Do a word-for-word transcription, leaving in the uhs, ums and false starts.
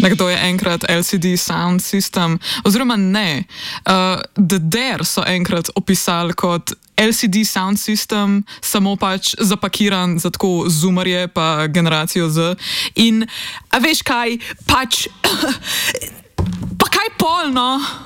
Nekdo je enkrat L C D sound system, oziroma ne, uh, The Dare so enkrat opisali kot L C D sound system, samo pač zapakiran za tako zoomerje pa generacijo Z. In, a veš kaj, pač, pa kaj polno?